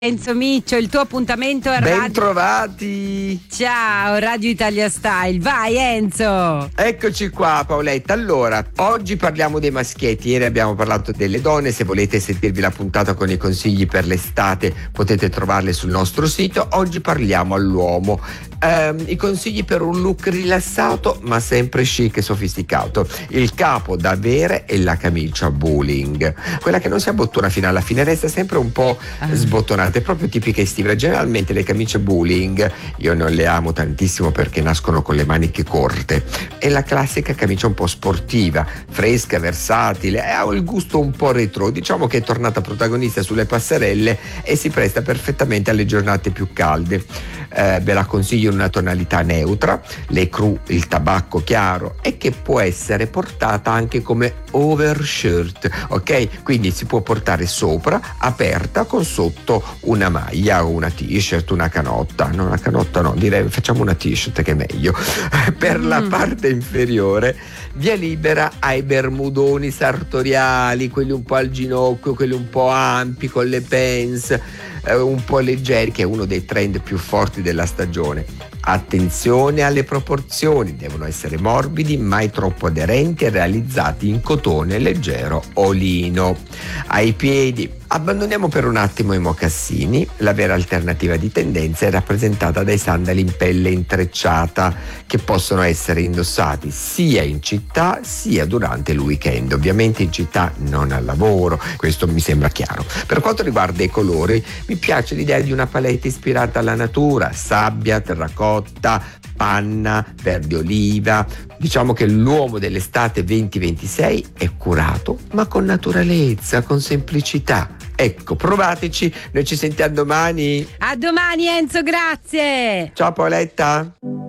Enzo Miccio, il tuo appuntamento è Radio. Bentrovati! Ciao, Radio Italia Style. Vai Enzo! Eccoci qua Paoletta. Allora, oggi parliamo dei maschietti. Ieri abbiamo parlato delle donne. Se volete sentirvi la puntata con i consigli per l'estate potete trovarle sul nostro sito. Oggi parliamo all'uomo. I consigli per un look rilassato ma sempre chic e sofisticato. Il capo da avere e la camicia bowling, quella che non si abbottona fino alla fine, resta sempre un po' sbottonata, è proprio tipica estiva. Generalmente le camicie bowling io non le amo tantissimo perché nascono con le maniche corte. È la classica camicia un po' sportiva, fresca, versatile, ha il gusto un po' retro. Diciamo che è tornata protagonista sulle passerelle e si presta perfettamente alle giornate più calde. Ve la consiglio in una tonalità neutra, l'écru, il tabacco chiaro, e che può essere portata anche come overshirt, ok? Quindi si può portare sopra, aperta, con sotto una maglia o una t-shirt, una canotta. No, una canotta no, direi facciamo una t-shirt che è meglio. Per la parte inferiore via libera ai bermudoni sartoriali, quelli un po' al ginocchio, quelli un po' ampi con le pants, un po' leggeri, che è uno dei trend più forti della stagione. Attenzione alle proporzioni, devono essere morbidi, mai troppo aderenti e realizzati in cotone leggero o lino. Ai piedi abbandoniamo per un attimo i mocassini. La vera alternativa di tendenza è rappresentata dai sandali in pelle intrecciata, che possono essere indossati sia in città sia durante il weekend. Ovviamente in città, non al lavoro, questo mi sembra chiaro. Per quanto riguarda i colori, mi piace l'idea di una palette ispirata alla natura: sabbia, terracotta, panna, verde oliva. Diciamo che l'uomo dell'estate 2026 è curato, ma con naturalezza, con semplicità. Ecco, provateci, noi ci sentiamo domani. A domani Enzo, grazie! Ciao Paoletta!